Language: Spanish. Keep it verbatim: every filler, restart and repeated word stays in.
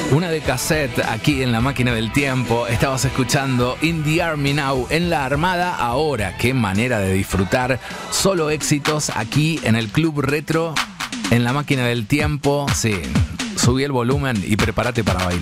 Una de cassette aquí en la máquina del tiempo. Estabas escuchando In the Army Now, en la Armada ahora. Qué manera de disfrutar. Solo éxitos aquí en el Club Retro, en la máquina del tiempo. Sí, subí el volumen y prepárate para bailar.